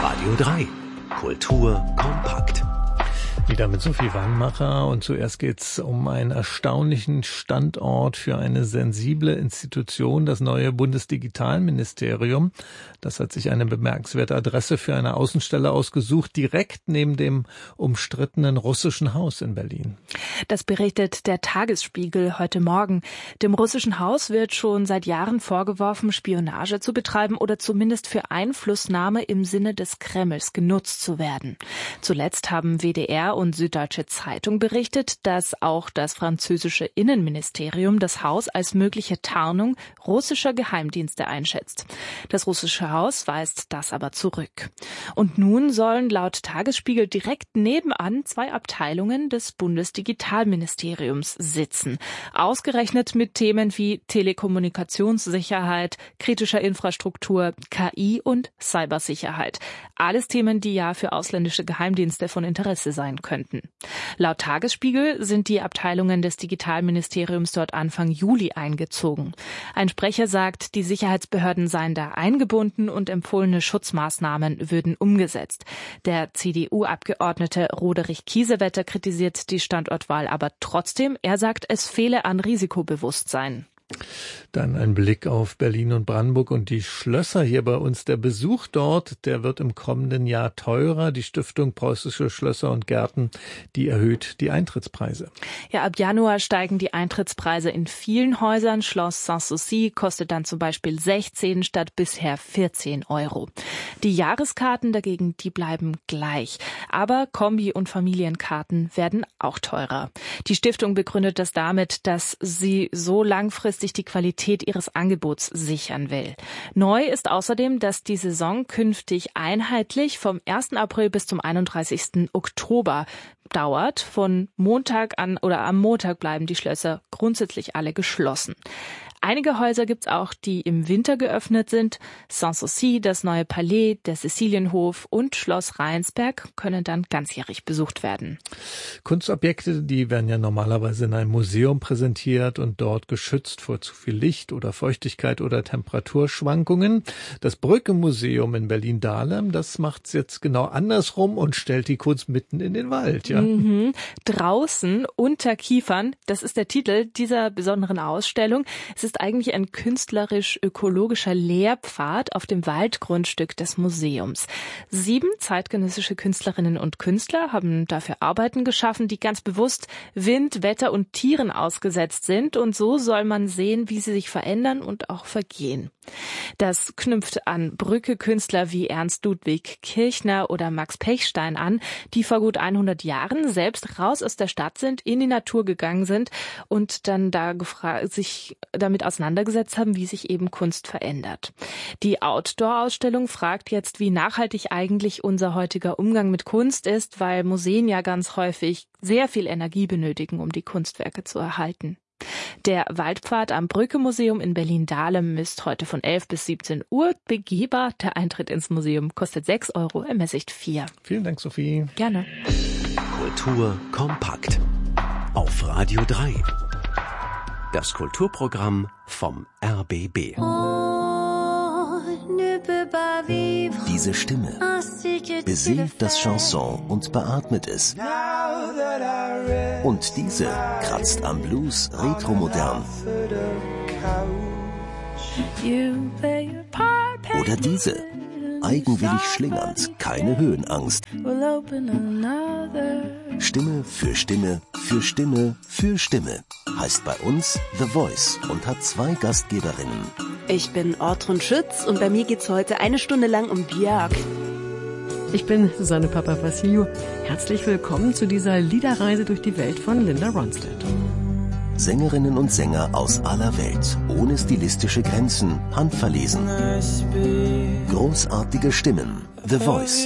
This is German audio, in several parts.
Radio 3. Kultur kompakt. Wieder mit Sophie Wannmacher, und zuerst geht's um einen erstaunlichen Standort für eine sensible Institution, das neue Bundesdigitalministerium. Das hat sich eine bemerkenswerte Adresse für eine Außenstelle ausgesucht, direkt neben dem umstrittenen russischen Haus in Berlin. Das berichtet der Tagesspiegel heute Morgen. Dem russischen Haus wird schon seit Jahren vorgeworfen, Spionage zu betreiben oder zumindest für Einflussnahme im Sinne des Kremls genutzt zu werden. Zuletzt haben WDR und Süddeutsche Zeitung berichtet, dass auch das französische Innenministerium das Haus als mögliche Tarnung russischer Geheimdienste einschätzt. Das russische Haus weist das aber zurück. Und nun sollen laut Tagesspiegel direkt nebenan 2 Abteilungen des Bundesdigitalministeriums sitzen. Ausgerechnet mit Themen wie Telekommunikationssicherheit, kritischer Infrastruktur, KI und Cybersicherheit. Alles Themen, die ja für ausländische Geheimdienste von Interesse sein könnten. Laut Tagesspiegel sind die Abteilungen des Digitalministeriums dort Anfang Juli eingezogen. Ein Sprecher sagt, die Sicherheitsbehörden seien da eingebunden und empfohlene Schutzmaßnahmen würden umgesetzt. Der CDU-Abgeordnete Roderich Kiesewetter kritisiert die Standortwahl aber trotzdem. Er sagt, es fehle an Risikobewusstsein. Dann ein Blick auf Berlin und Brandenburg und die Schlösser hier bei uns. Der Besuch dort, der wird im kommenden Jahr teurer. Die Stiftung Preußische Schlösser und Gärten, die erhöht die Eintrittspreise. Ja, ab Januar steigen die Eintrittspreise in vielen Häusern. Schloss Sanssouci kostet dann zum Beispiel 16 statt bisher 14 €. Die Jahreskarten dagegen, die bleiben gleich. Aber Kombi- und Familienkarten werden auch teurer. Die Stiftung begründet das damit, dass sie so langfristig die Qualität ihres Angebots sichern will. Neu ist außerdem, dass die Saison künftig einheitlich vom 1. April bis zum 31. Oktober dauert. Von Montag an oder am Montag bleiben die Schlösser grundsätzlich alle geschlossen. Einige Häuser gibt's auch, die im Winter geöffnet sind. Sanssouci, das neue Palais, der Cäcilienhof und Schloss Rheinsberg können dann ganzjährig besucht werden. Kunstobjekte, die werden ja normalerweise in einem Museum präsentiert und dort geschützt vor zu viel Licht oder Feuchtigkeit oder Temperaturschwankungen. Das Brücke-Museum in Berlin-Dahlem, das macht's jetzt genau andersrum und stellt die Kunst mitten in den Wald. Ja? Draußen unter Kiefern, das ist der Titel dieser besonderen Ausstellung. Es ist eigentlich ein künstlerisch-ökologischer Lehrpfad auf dem Waldgrundstück des Museums. 7 zeitgenössische Künstlerinnen und Künstler haben dafür Arbeiten geschaffen, die ganz bewusst Wind, Wetter und Tieren ausgesetzt sind. Und so soll man sehen, wie sie sich verändern und auch vergehen. Das knüpft an Brücke-Künstler wie Ernst Ludwig Kirchner oder Max Pechstein an, die vor gut 100 Jahren selbst raus aus der Stadt sind, in die Natur gegangen sind und dann sich damit auseinandergesetzt haben, wie sich eben Kunst verändert. Die Outdoor-Ausstellung fragt jetzt, wie nachhaltig eigentlich unser heutiger Umgang mit Kunst ist, weil Museen ja ganz häufig sehr viel Energie benötigen, um die Kunstwerke zu erhalten. Der Waldpfad am Brücke-Museum in Berlin-Dahlem ist heute von 11 bis 17 Uhr begehbar. Der Eintritt ins Museum kostet 6 €, ermäßigt 4. Vielen Dank, Sophie. Gerne. Kultur kompakt. Auf Radio 3. Das Kulturprogramm vom RBB. Diese Stimme besingt das Chanson und beatmet es. Und diese kratzt am Blues retromodern. Oder diese, eigenwillig schlingernd, keine Höhenangst. Stimme für Stimme für Stimme für Stimme heißt bei uns The Voice und hat 2 Gastgeberinnen. Ich bin Ortrun Schütz und bei mir geht's heute 1 Stunde lang um Björk. Ich bin Susanne Papavassiliou. Herzlich willkommen zu dieser Liederreise durch die Welt von Linda Ronstadt. Sängerinnen und Sänger aus aller Welt, ohne stilistische Grenzen, handverlesen. Großartige Stimmen, The Voice.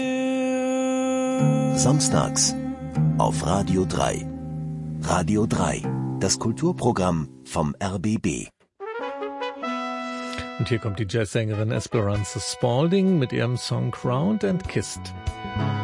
Samstags auf Radio 3. Radio 3, das Kulturprogramm vom RBB. Und hier kommt die Jazzsängerin Esperanza Spalding mit ihrem Song Crowned and Kissed.